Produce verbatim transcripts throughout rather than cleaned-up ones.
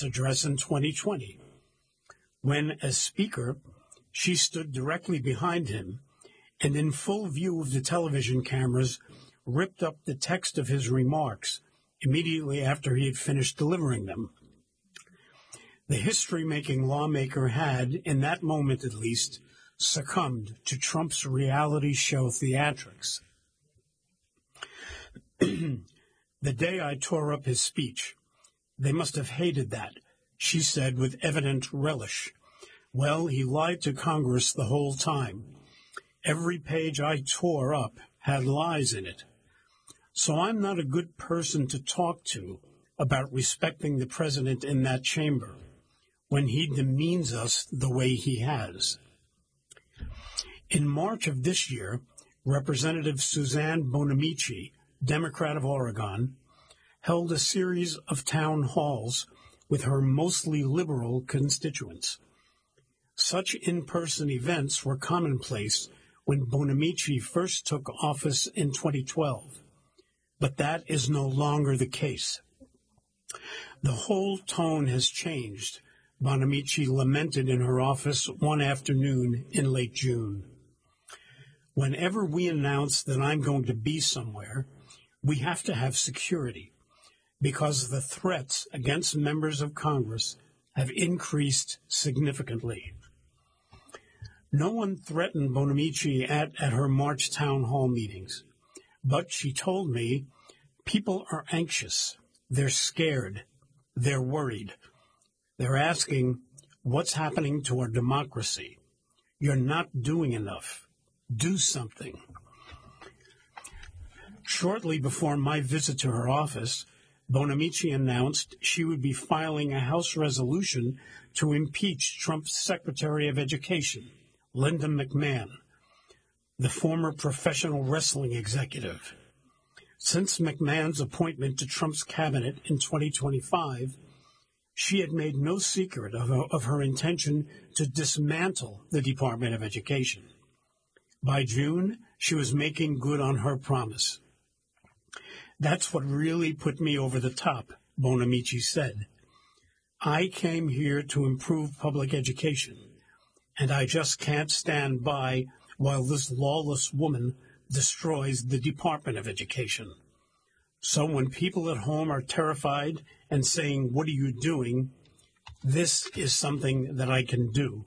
House address in twenty twenty, when, as Speaker, she stood directly behind him and in full view of the television cameras ripped up the text of his remarks immediately after he had finished delivering them. The history-making lawmaker had, in that moment at least, succumbed to Trump's reality show theatrics. The day I tore up his speech, they must have hated that, she said with evident relish. Well, he lied to Congress the whole time. Every page I tore up had lies in it. So I'm not a good person to talk to about respecting the president in that chamber when he demeans us the way he has. In March of this year, Representative Suzanne Bonamici, Democrat of Oregon, held a series of town halls with her mostly liberal constituents. Such in-person events were commonplace when Bonamici first took office in twenty twelve, but that is no longer the case. The whole tone has changed, Bonamici lamented in her office one afternoon in late June. Whenever we announce that I'm going to be somewhere, we have to have security because the threats against members of Congress have increased significantly. No one threatened Bonamici at, at her March town hall meetings, but she told me people are anxious, they're scared, they're worried. They're asking, what's happening to our democracy? You're not doing enough. Do something. Shortly before my visit to her office, Bonamici announced she would be filing a House resolution to impeach Trump's Secretary of Education, Linda McMahon, the former professional wrestling executive. Since McMahon's appointment to Trump's cabinet in twenty twenty-five, she had made no secret of, of her intention to dismantle the Department of Education. By June, she was making good on her promise. That's what really put me over the top, Bonamici said. I came here to improve public education, and I just can't stand by while this lawless woman destroys the Department of Education. So when people at home are terrified and saying, what are you doing? This is something that I can do.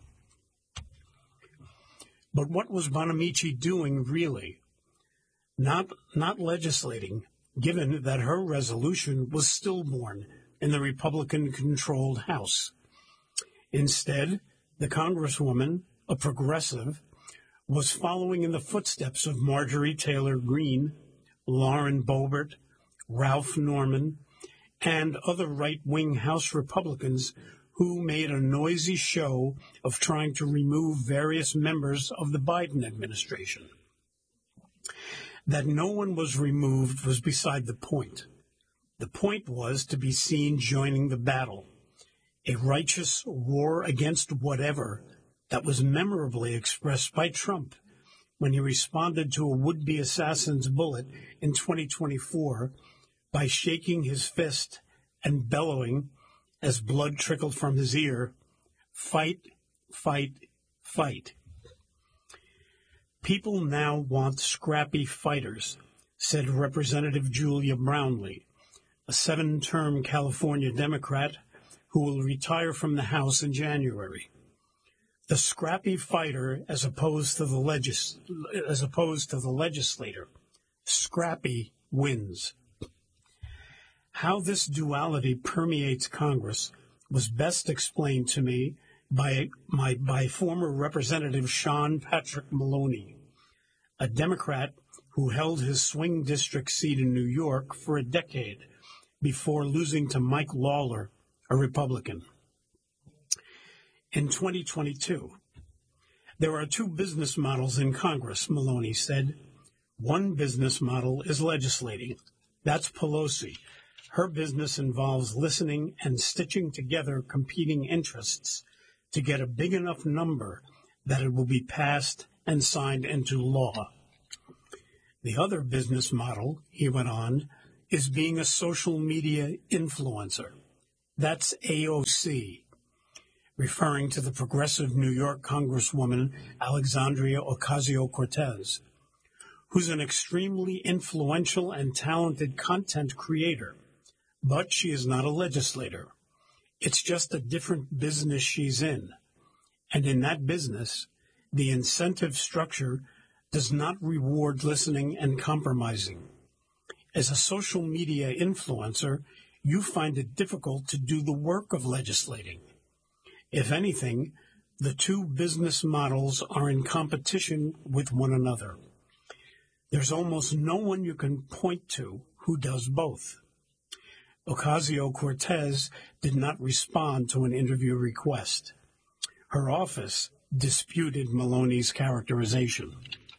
But what was Bonamici doing really? Not, not legislating, given that her resolution was stillborn in the Republican-controlled House. Instead, the Congresswoman, a progressive, was following in the footsteps of Marjorie Taylor Greene, Lauren Boebert, Ralph Norman, and other right-wing House Republicans who made a noisy show of trying to remove various members of the Biden administration. That no one was removed was beside the point. The point was to be seen joining the battle, a righteous war against whatever that was memorably expressed by Trump when he responded to a would-be assassin's bullet in twenty twenty-four by shaking his fist and bellowing, as blood trickled from his ear, fight, fight, fight. People now want scrappy fighters, said Representative Julia Brownley, a seven-term California Democrat who will retire from the House in January. The scrappy fighter, as opposed to the legis- as opposed to the legislator, scrappy wins. How this duality permeates Congress was best explained to me by my by former Representative Sean Patrick Maloney, a Democrat who held his swing district seat in New York for a decade before losing to Mike Lawler, a Republican. In twenty twenty-two, there are two business models in Congress, Maloney said. One business model is legislating. That's Pelosi. Her business involves listening and stitching together competing interests to get a big enough number that it will be passed and signed into law. The other business model, he went on, is being a social media influencer. That's A O C, referring to the progressive New York Congresswoman Alexandria Ocasio-Cortez, who's an extremely influential and talented content creator, but she is not a legislator. It's just a different business she's in. And in that business, the incentive structure does not reward listening and compromising. As a social media influencer, you find it difficult to do the work of legislating. If anything, the two business models are in competition with one another. There's almost no one you can point to who does both. Ocasio-Cortez did not respond to an interview request. Her office disputed Maloney's characterization.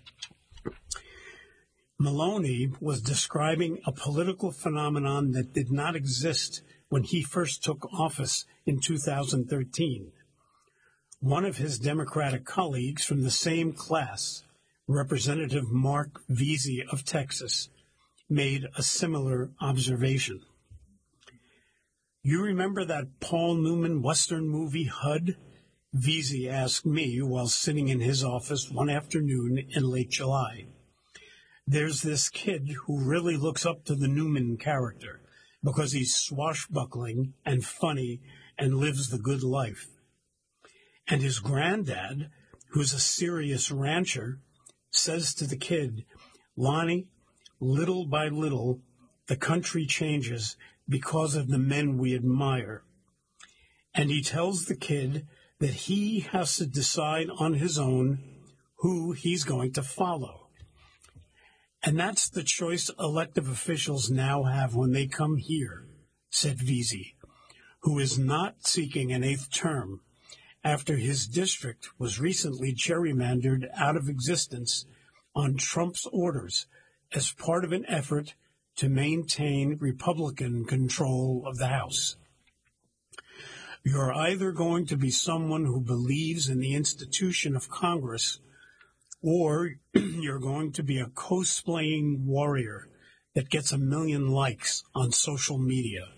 Maloney was describing a political phenomenon that did not exist when he first took office in two thousand thirteen. One of his Democratic colleagues from the same class, Representative Mark Veazey of Texas, made a similar observation. You remember that Paul Newman Western movie, H U D? Veazey asked me while sitting in his office one afternoon in late July. There's this kid who really looks up to the Newman character because he's swashbuckling and funny and lives the good life. And his granddad, who's a serious rancher, says to the kid, Lonnie, little by little, the country changes because of the men we admire. And he tells the kid that he has to decide on his own who he's going to follow. And that's the choice elective officials now have when they come here, said Veazey, who is not seeking an eighth term after his district was recently gerrymandered out of existence on Trump's orders as part of an effort to maintain Republican control of the House. You're either going to be someone who believes in the institution of Congress, or you're going to be a cosplaying warrior that gets a million likes on social media.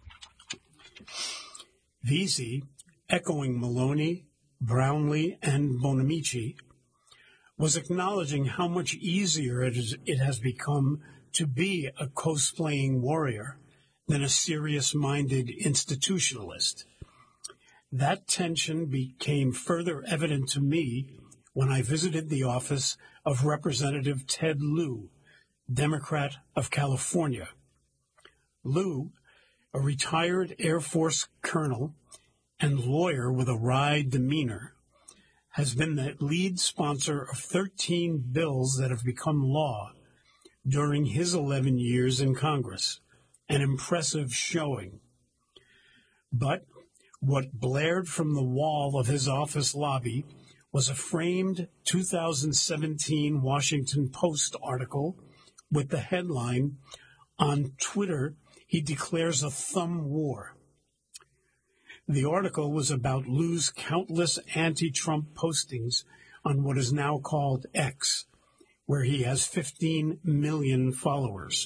Veazey, echoing Maloney, Brownlee, and Bonamici, was acknowledging how much easier it, is, it has become to be a cosplaying warrior than a serious-minded institutionalist. That tension became further evident to me when I visited the office of Representative Ted Lieu, Democrat of California. Lieu, a retired Air Force colonel and lawyer with a wry demeanor, has been the lead sponsor of thirteen bills that have become law during his eleven years in Congress, an impressive showing. But what blared from the wall of his office lobby was a framed two thousand seventeen Washington Post article with the headline, "On Twitter, he declares a thumb war." The article was about Lieu's countless anti-Trump postings on what is now called X, where he has fifteen million followers.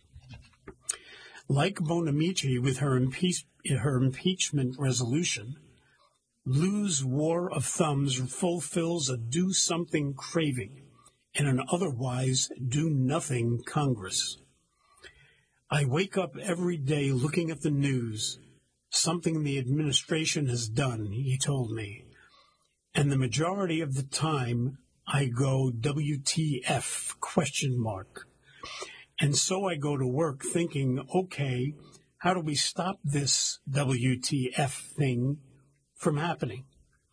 Like Bonamici with her, impeach- her impeachment resolution, Lieu's war of thumbs fulfills a do-something craving in an otherwise do-nothing Congress. I wake up every day looking at the news, something the administration has done, he told me, and the majority of the time I go W T F question mark. And so I go to work thinking, okay, how do we stop this W T F thing from happening?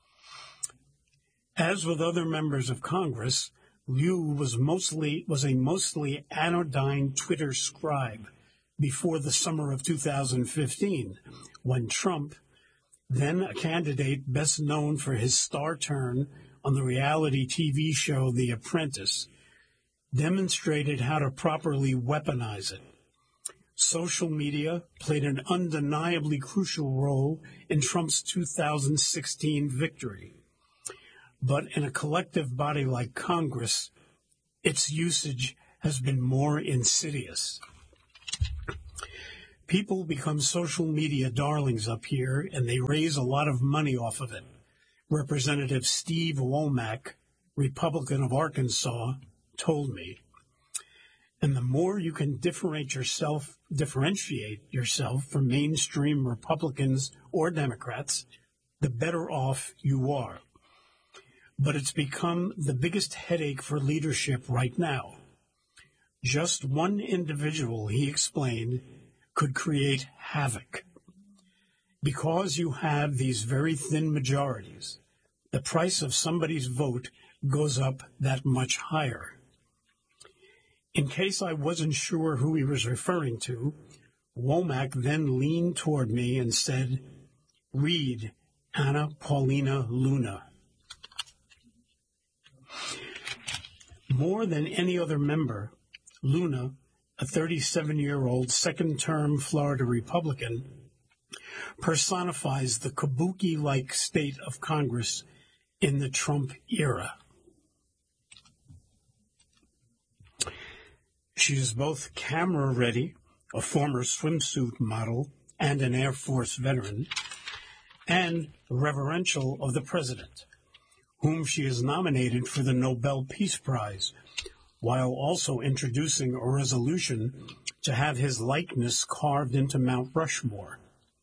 As with other members of Congress, Lieu was mostly was a mostly anodyne Twitter scribe before the summer of two thousand fifteen, when Trump, then a candidate best known for his star turn on the reality T V show The Apprentice, demonstrated how to properly weaponize it. Social media played an undeniably crucial role in Trump's two thousand sixteen victory. But in a collective body like Congress, its usage has been more insidious. People become social media darlings up here, and they raise a lot of money off of it. Representative Steve Womack, Republican of Arkansas, told me. And the more you can differentiate yourself, differentiate yourself from mainstream Republicans or Democrats, the better off you are. But it's become the biggest headache for leadership right now. Just one individual, he explained, could create havoc. Because you have these very thin majorities, the price of somebody's vote goes up that much higher. In case I wasn't sure who he was referring to, Womack then leaned toward me and said, "Read Anna Paulina Luna." More than any other member, Luna, a thirty-seven-year-old second-term Florida Republican, personifies the kabuki-like state of Congress in the Trump era. She is both camera-ready, a former swimsuit model and an Air Force veteran, and reverential of the president, whom she has nominated for the Nobel Peace Prize, while also introducing a resolution to have his likeness carved into Mount Rushmore.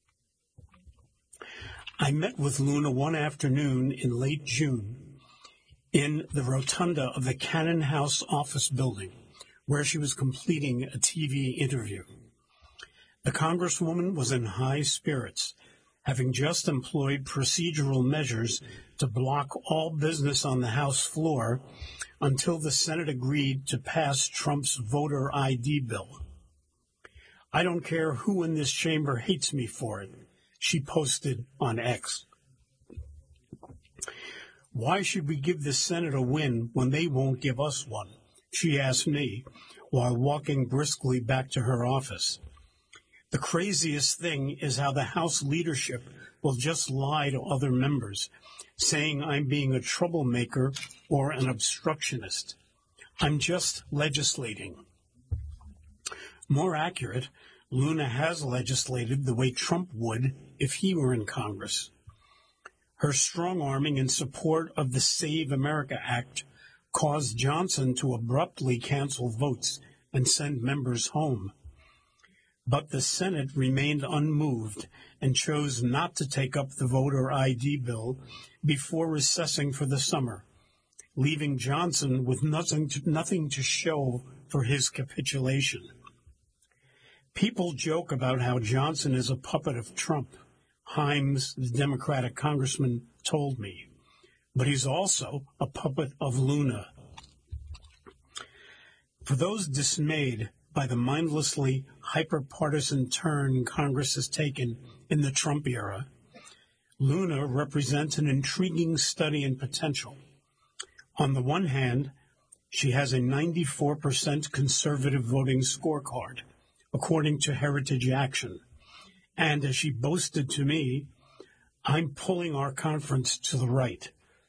I met with Luna one afternoon in late June in the rotunda of the Cannon House office building, where she was completing a T V interview. The Congresswoman was in high spirits, having just employed procedural measures to block all business on the House floor until the Senate agreed to pass Trump's voter I D bill. "I don't care who in this chamber hates me for it," she posted on X. "Why should we give the Senate a win when they won't give us one?" she asked me while walking briskly back to her office. The craziest thing is how the House leadership will just lie to other members, saying I'm being a troublemaker or an obstructionist. I'm just legislating. More accurate, Luna has legislated the way Trump would if he were in Congress. Her strong-arming in support of the Save America Act caused Johnson to abruptly cancel votes and send members home. But the Senate remained unmoved and chose not to take up the voter I D bill before recessing for the summer, leaving Johnson with nothing to, nothing to show for his capitulation. People joke about how Johnson is a puppet of Trump, Himes, the Democratic congressman, told me, but he's also a puppet of Luna. For those dismayed by the mindlessly hyper-partisan turn Congress has taken in the Trump era, Luna represents an intriguing study in potential. On the one hand, she has a ninety-four percent conservative voting scorecard, according to Heritage Action. And as she boasted to me, I'm pulling our conference to the right.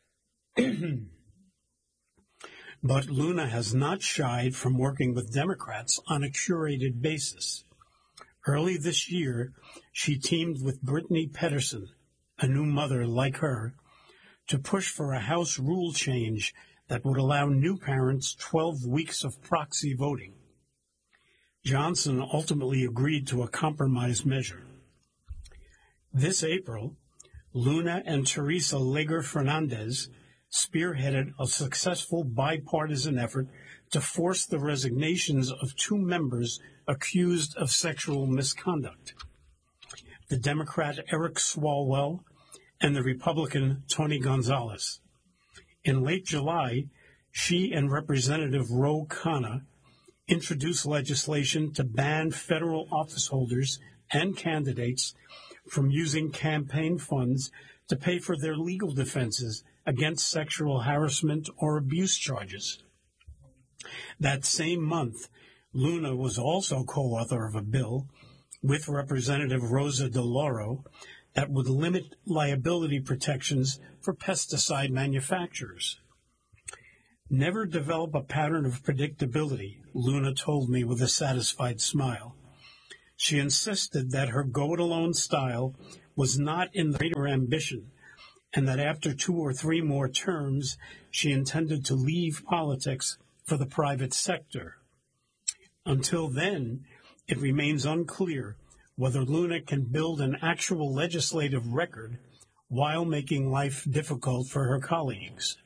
But Luna has not shied from working with Democrats on a curated basis. Early this year, she teamed with Brittany Pedersen, a new mother like her, to push for a House rule change that would allow new parents twelve weeks of proxy voting. Johnson ultimately agreed to a compromise measure. This April, Luna and Teresa Leger Fernandez spearheaded a successful bipartisan effort to force the resignations of two members accused of sexual misconduct, the Democrat Eric Swalwell and the Republican Tony Gonzalez. In late July, she and Representative Ro Khanna introduced legislation to ban federal office holders and candidates from using campaign funds to pay for their legal defenses against sexual harassment or abuse charges. That same month, Luna was also co-author of a bill with Representative Rosa DeLauro that would limit liability protections for pesticide manufacturers. Never develop a pattern of predictability, Luna told me with a satisfied smile. She insisted that her go-it-alone style was not in the greater ambition, and that after two or three more terms, she intended to leave politics for the private sector. Until then, it remains unclear whether Luna can build an actual legislative record while making life difficult for her colleagues.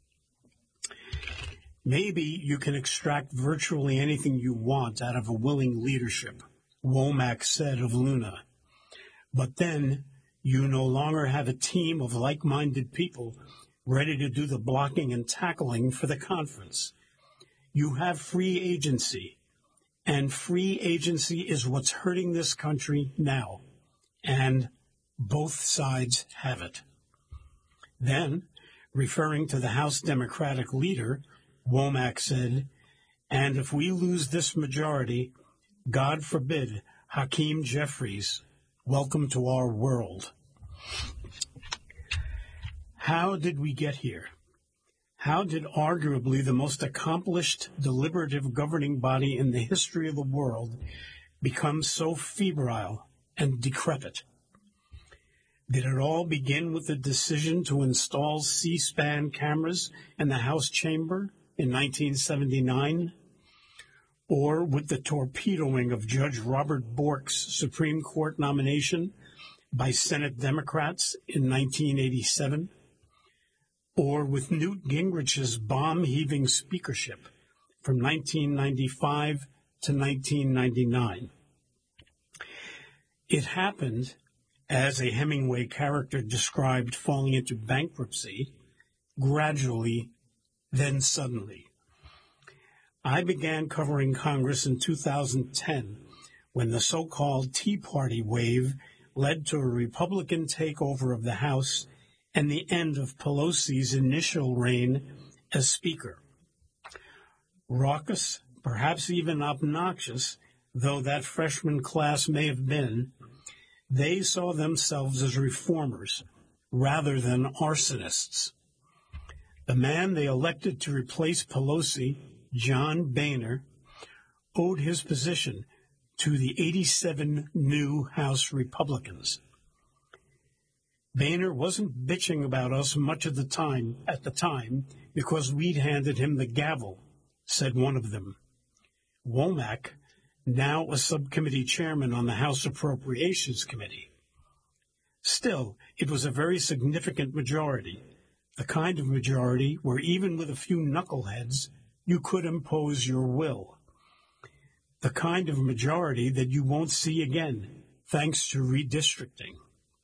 Maybe you can extract virtually anything you want out of a willing leadership, Womack said of Luna. But then you no longer have a team of like-minded people ready to do the blocking and tackling for the conference. You have free agency, and free agency is what's hurting this country now, and both sides have it. Then, referring to the House Democratic leader, Womack said, and if we lose this majority, God forbid, Hakeem Jeffries, welcome to our world. How did we get here? How did arguably the most accomplished deliberative governing body in the history of the world become so febrile and decrepit? Did it all begin with the decision to install C-SPAN cameras in the House chamber in nineteen seventy-nine? Or with the torpedoing of Judge Robert Bork's Supreme Court nomination by Senate Democrats in nineteen eighty-seven? Or with Newt Gingrich's bomb-heaving speakership from nineteen ninety-five to nineteen ninety-nine? It happened, as a Hemingway character described falling into bankruptcy, gradually, then suddenly. I began covering Congress in two thousand ten, when the so-called Tea Party wave led to a Republican takeover of the House and the end of Pelosi's initial reign as Speaker. Raucous, perhaps even obnoxious, though that freshman class may have been, they saw themselves as reformers rather than arsonists. The man they elected to replace Pelosi, John Boehner, owed his position to the eighty-seven new House Republicans. Boehner wasn't bitching about us much of the time at the time because we'd handed him the gavel, said one of them. Womack, now a subcommittee chairman on the House Appropriations Committee. Still, it was a very significant majority, the kind of majority where even with a few knuckleheads, you could impose your will. The kind of majority that you won't see again, thanks to redistricting.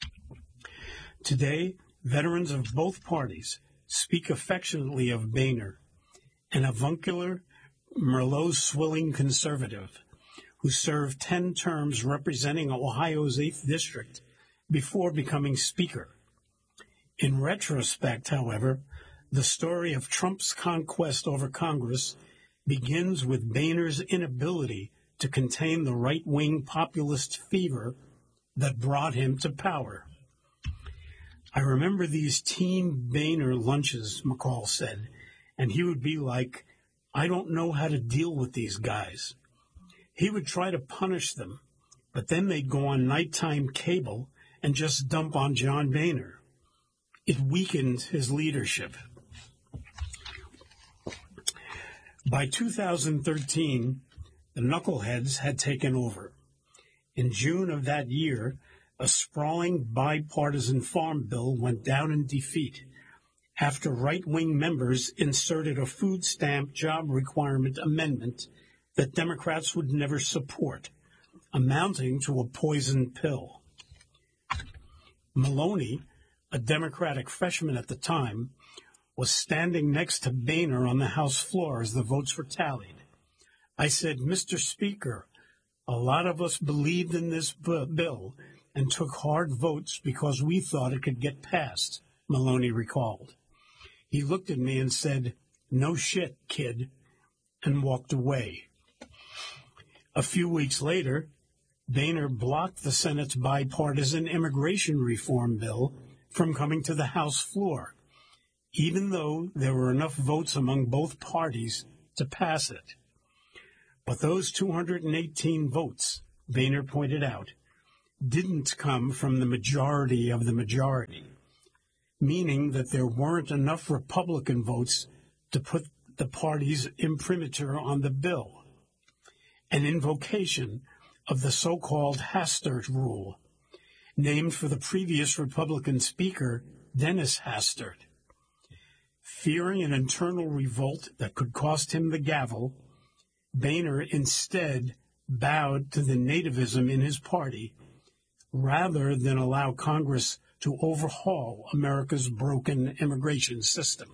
Today, veterans of both parties speak affectionately of Boehner, an avuncular, Merlot-swilling conservative who served ten terms representing Ohio's eighth District before becoming Speaker. In retrospect, however, the story of Trump's conquest over Congress begins with Boehner's inability to contain the right-wing populist fever that brought him to power. I remember these Team Boehner lunches, McCall said, and he would be like, I don't know how to deal with these guys. He would try to punish them, but then they'd go on nighttime cable and just dump on John Boehner. It weakened his leadership. By two thousand thirteen, the knuckleheads had taken over. In June of that year, a sprawling bipartisan farm bill went down in defeat after right-wing members inserted a food stamp job requirement amendment that Democrats would never support, amounting to a poison pill. Maloney, a Democratic freshman at the time, was standing next to Boehner on the House floor as the votes were tallied. I said, Mister Speaker, a lot of us believed in this b- bill and took hard votes because we thought it could get passed, Maloney recalled. He looked at me and said, no shit, kid, and walked away. A few weeks later, Boehner blocked the Senate's bipartisan immigration reform bill from coming to the House floor, even though there were enough votes among both parties to pass it. But those two hundred eighteen votes Boehner pointed out, didn't come from the majority of the majority, meaning that there weren't enough Republican votes to put the party's imprimatur on the bill, an invocation of the so-called Hastert rule, named for the previous Republican Speaker, Dennis Hastert. Fearing an internal revolt that could cost him the gavel, Boehner instead bowed to the nativism in his party rather than allow Congress to overhaul America's broken immigration system.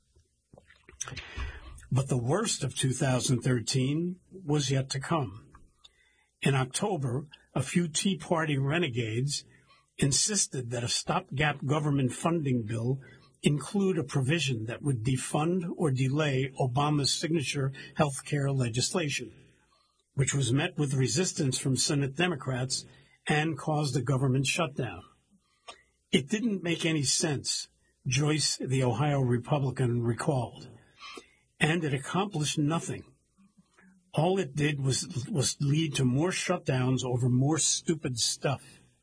But the worst of two thousand thirteen was yet to come. In October, a few Tea Party renegades insisted that a stopgap government funding bill include a provision that would defund or delay Obama's signature health care legislation, which was met with resistance from Senate Democrats and caused a government shutdown. It didn't make any sense, Joyce, the Ohio Republican, recalled, and it accomplished nothing. All it did was, was lead to more shutdowns over more stupid stuff.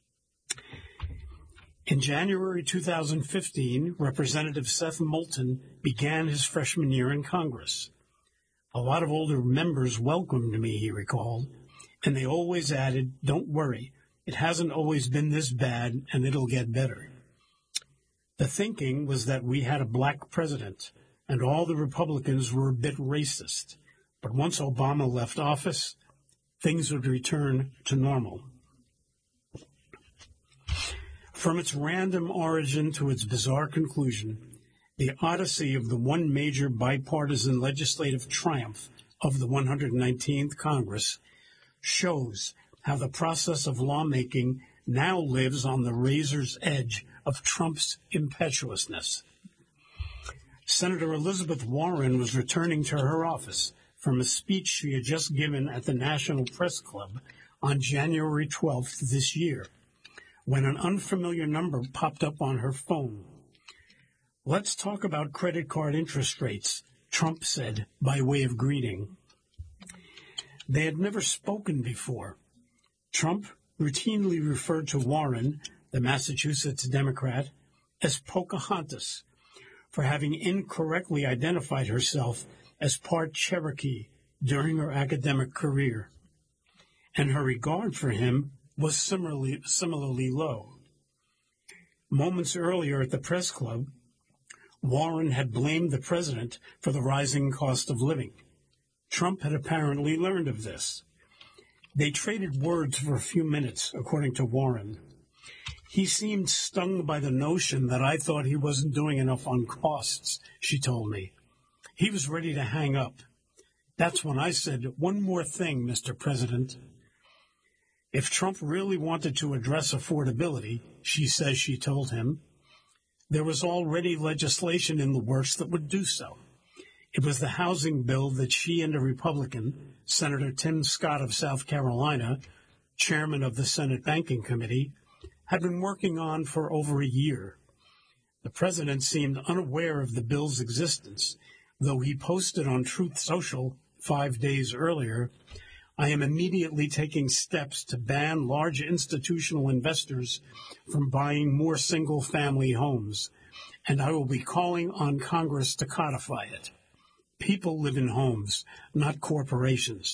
In January two thousand fifteen, Representative Seth Moulton began his freshman year in Congress. A lot of older members welcomed me, he recalled, and they always added, don't worry, it hasn't always been this bad, and it'll get better. The thinking was that we had a black president, and all the Republicans were a bit racist. But once Obama left office, things would return to normal. From its random origin to its bizarre conclusion, the odyssey of the one major bipartisan legislative triumph of the one hundred nineteenth Congress shows how the process of lawmaking now lives on the razor's edge of Trump's impetuousness. Senator Elizabeth Warren was returning to her office from a speech she had just given at the National Press Club on January twelfth this year, when an unfamiliar number popped up on her phone. Let's talk about credit card interest rates, Trump said by way of greeting. They had never spoken before. Trump routinely referred to Warren, the Massachusetts Democrat, as Pocahontas for having incorrectly identified herself as part Cherokee during her academic career, and her regard for him was similarly, similarly low. Moments earlier at the press club, Warren had blamed the president for the rising cost of living. Trump had apparently learned of this. They traded words for a few minutes, according to Warren. He seemed stung by the notion that I thought he wasn't doing enough on costs, she told me. He was ready to hang up. That's when I said, one more thing, Mister President. If Trump really wanted to address affordability, she says she told him, there was already legislation in the works that would do so. It was the housing bill that she and a Republican, Senator Tim Scott of South Carolina, chairman of the Senate Banking Committee, had been working on for over a year. The president seemed unaware of the bill's existence, though he posted on Truth Social five days earlier, I am immediately taking steps to ban large institutional investors from buying more single-family homes, and I will be calling on Congress to codify it. People live in homes, not corporations.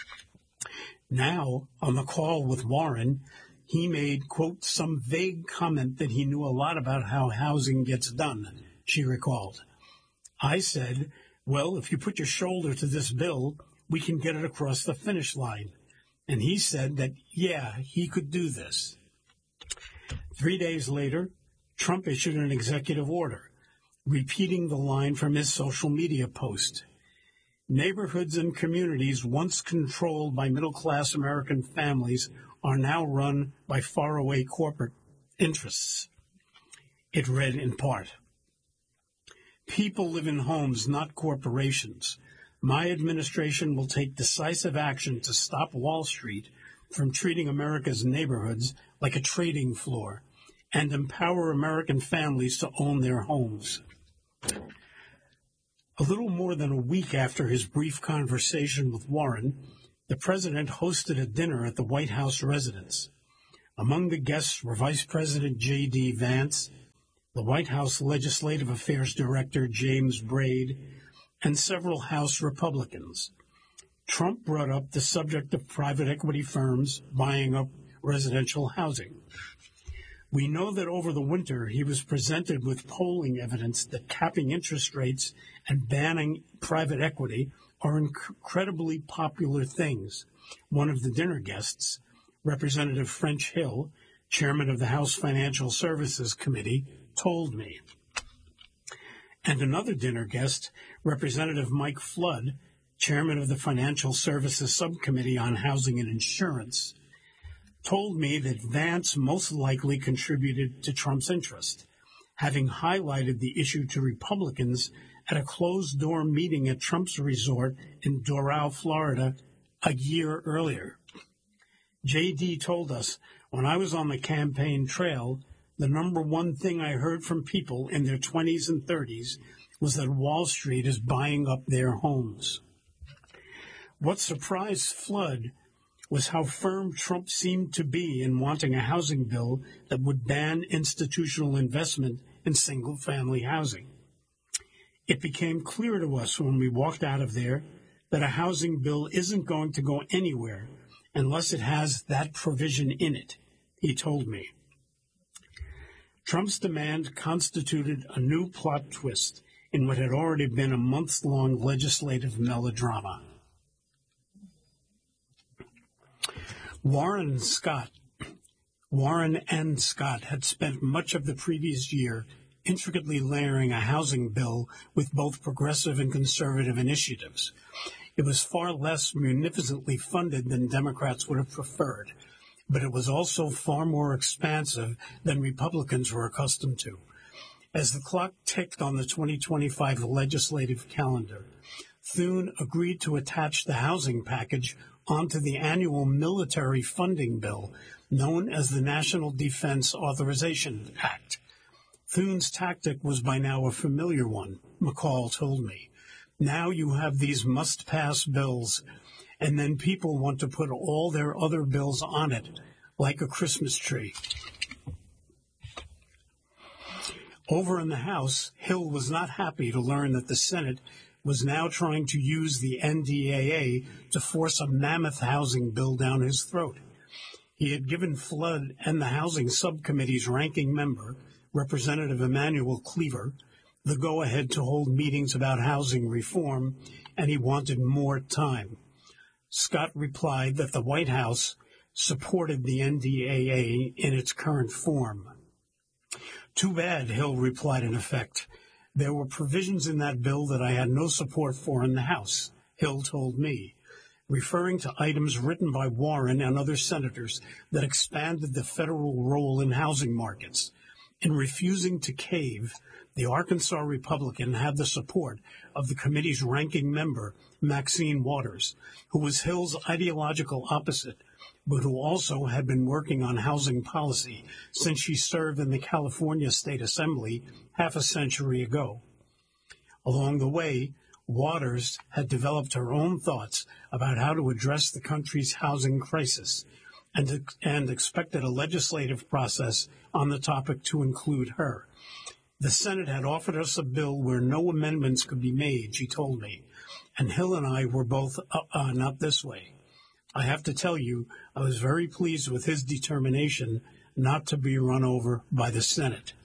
Now, on the call with Warren, he made, quote, some vague comment that he knew a lot about how housing gets done, she recalled. I said, well, if you put your shoulder to this bill, we can get it across the finish line. And he said that, yeah, he could do this. Three days later, Trump issued an executive order, repeating the line from his social media post. Neighborhoods and communities once controlled by middle-class American families are now run by faraway corporate interests. It read in part, people live in homes, not corporations. My administration will take decisive action to stop Wall Street from treating America's neighborhoods like a trading floor and empower American families to own their homes. A little more than a week after his brief conversation with Warren, the the president hosted a dinner at the White House residence. Among the guests were Vice President J D. Vance, the White House Legislative Affairs Director James Braid, and several House Republicans. Trump brought up the subject of private equity firms buying up residential housing. We know that over the winter he was presented with polling evidence that capping interest rates and banning private equity are incredibly popular things. One of the dinner guests, Representative French Hill, chairman of the House Financial Services Committee, told me. And another dinner guest, Representative Mike Flood, chairman of the Financial Services Subcommittee on Housing and Insurance, told me that Vance most likely contributed to Trump's interest, having highlighted the issue to Republicans at a closed-door meeting at Trump's resort in Doral, Florida, a year earlier. J D told us, when I was on the campaign trail, the number one thing I heard from people in their twenties and thirties was that Wall Street is buying up their homes. What surprised Flood was how firm Trump seemed to be in wanting a housing bill that would ban institutional investment in single-family housing. It became clear to us when we walked out of there that a housing bill isn't going to go anywhere unless it has that provision in it, he told me. Trump's demand constituted a new plot twist in what had already been a months-long legislative melodrama. Warren and Scott, Warren and Scott had spent much of the previous year intricately layering a housing bill with both progressive and conservative initiatives. It was far less munificently funded than Democrats would have preferred, but it was also far more expansive than Republicans were accustomed to. As the clock ticked on the twenty twenty-five legislative calendar, Thune agreed to attach the housing package onto the annual military funding bill known as the National Defense Authorization Act. Thune's tactic was by now a familiar one, McCall told me. Now you have these must-pass bills, and then people want to put all their other bills on it, like a Christmas tree. Over in the House, Hill was not happy to learn that the Senate was now trying to use the N D A A to force a mammoth housing bill down his throat. He had given Flood and the Housing Subcommittee's ranking member, Representative Emanuel Cleaver, the go-ahead to hold meetings about housing reform, and he wanted more time. Scott replied that the White House supported the N D A A in its current form. Too bad, Hill replied in effect. There were provisions in that bill that I had no support for in the House, Hill told me, referring to items written by Warren and other senators that expanded the federal role in housing markets. In refusing to cave, the Arkansas Republican had the support of the committee's ranking member, Maxine Waters, who was Hill's ideological opposite, but who also had been working on housing policy since she served in the California State Assembly half a century ago. Along the way, Waters had developed her own thoughts about how to address the country's housing crisis and, and expected a legislative process on the topic to include her. The Senate had offered us a bill where no amendments could be made, she told me, and Hill and I were both, uh, uh, not this way. I have to tell you, I was very pleased with his determination not to be run over by the Senate.